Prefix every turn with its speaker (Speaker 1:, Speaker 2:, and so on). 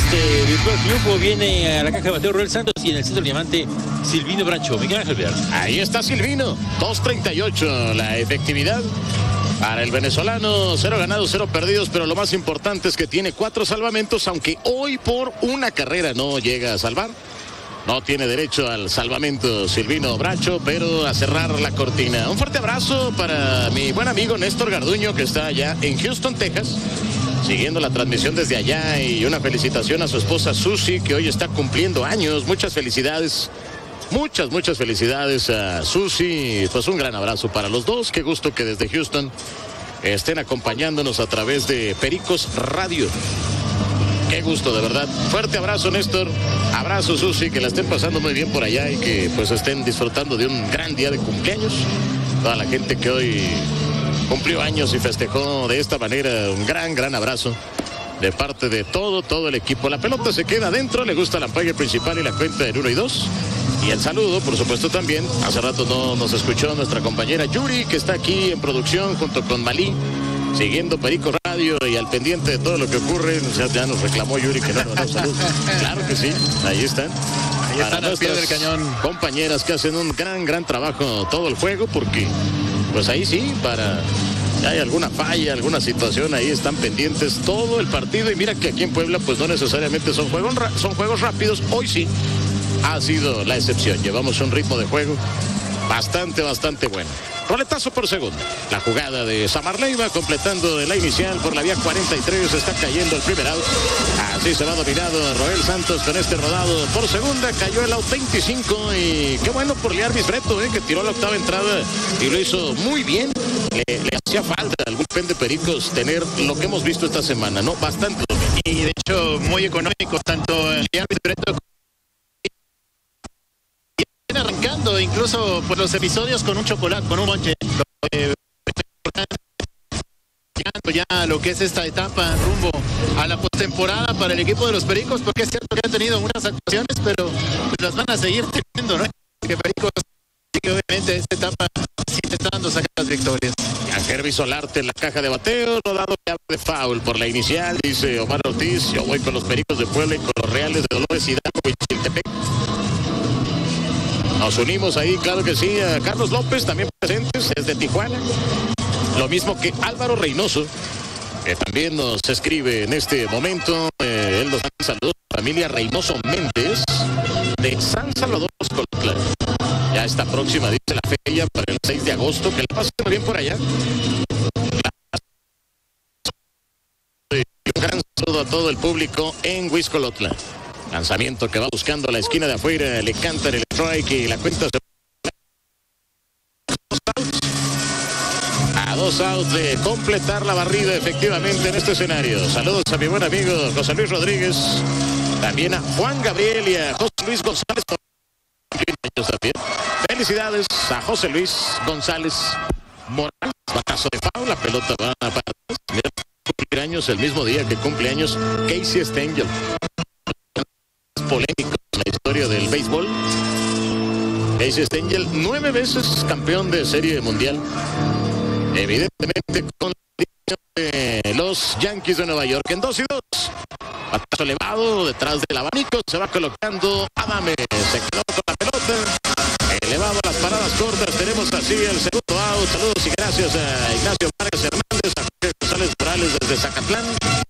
Speaker 1: Virtual Triunfo viene a la caja de bateo Roel Santos y en el centro del diamante Silvino Bracho. Miguel Ángel Vear.
Speaker 2: Ahí está Silvino, 2.38 la efectividad para el venezolano, 0 ganados, 0 perdidos, pero lo más importante es que tiene 4 salvamentos, aunque hoy por una carrera no llega a salvar. No tiene derecho al salvamento Silvino Bracho, pero a cerrar la cortina. Un fuerte abrazo para mi buen amigo Néstor Garduño, que está allá en Houston, Texas, siguiendo la transmisión desde allá, y una felicitación a su esposa Susi, que hoy está cumpliendo años. Muchas felicidades. Muchas felicidades a Susi. Pues un gran abrazo para los dos. Qué gusto que desde Houston estén acompañándonos a través de Pericos Radio. Qué gusto, de verdad. Fuerte abrazo, Néstor. Abrazo, Susi, que la estén pasando muy bien por allá y que pues estén disfrutando de un gran día de cumpleaños. Toda la gente que hoy cumplió años y festejó de esta manera, un gran abrazo de parte de todo el equipo. La pelota se queda adentro, le gusta la ampalla principal y la cuenta en 1 y 2. Y el saludo, por supuesto, también. Hace rato no nos escuchó nuestra compañera Yuri, que está aquí en producción junto con Malí, siguiendo Perico Radio y al pendiente de todo lo que ocurre. O sea, ya nos reclamó Yuri que no nos da salud. Claro que sí, ahí están.
Speaker 3: Ahí están al pie del cañón.
Speaker 2: Compañeras que hacen un gran trabajo todo el juego, porque pues ahí sí, para si hay alguna falla, alguna situación, ahí están pendientes todo el partido. Y mira que aquí en Puebla pues no necesariamente son juegos rápidos. Hoy sí ha sido la excepción. Llevamos un ritmo de juego bastante bueno. Roletazo por segundo. La jugada de Samar Leiva completando de la inicial por la vía 43. Está cayendo el primer out. Así se va dominado Roel Santos con este rodado por segunda. Cayó el out 25 y qué bueno por Learvis Breto, que tiró la octava entrada y lo hizo muy bien. Le hacía falta al bullpen de Pericos tener lo que hemos visto esta semana, ¿no? Bastante.
Speaker 3: Y de hecho muy económico tanto Learvis Breto arrancando incluso por los episodios con un chocolate, con un bonche. Llegando ya a lo que es esta etapa rumbo a la postemporada para el equipo de los Pericos, porque es cierto que han tenido unas actuaciones, pero pues las van a seguir teniendo, ¿no? Que Pericos sigue obviamente esta etapa intentando sacar las victorias.
Speaker 2: A Herby Solarte en la caja de bateo, rodado de foul por la inicial, dice Omar Ortiz. Yo voy con los Pericos de Puebla y con los Reales de Dolores Hidalgo y Chiltepec. Nos unimos ahí, claro que sí, a Carlos López, también presentes, desde Tijuana. Lo mismo que Álvaro Reynoso, que también nos escribe en este momento. Él nos da saludos a la familia Reynoso Méndez de San Salvador, Colotla. Ya está próxima, dice la feria, para el 6 de agosto. Que le pase muy bien por allá. Un gran saludo a todo el público en Huixcolotla. Lanzamiento que va buscando a la esquina de afuera, le cantan el strike y la cuenta se... A 2 outs de completar la barrida efectivamente en este escenario. Saludos a mi buen amigo José Luis Rodríguez, también a Juan Gabriel y a José Luis González. También. Felicidades a José Luis González Morales. Batazo de foul, la pelota va para atrás. Mira, cumpleaños el mismo día que cumpleaños Casey Stengel. Polémico en la historia del béisbol. Casey Stengel, 9 veces campeón de Serie Mundial, evidentemente con los Yankees de Nueva York. En 2 y 2, batazo elevado detrás del abanico, se va colocando Adame, se quedó con la pelota, elevado a las paradas cortas. Tenemos así el segundo out. Saludos y gracias a Ignacio Vargas Hernández, a Jorge González Morales desde Zacatlán.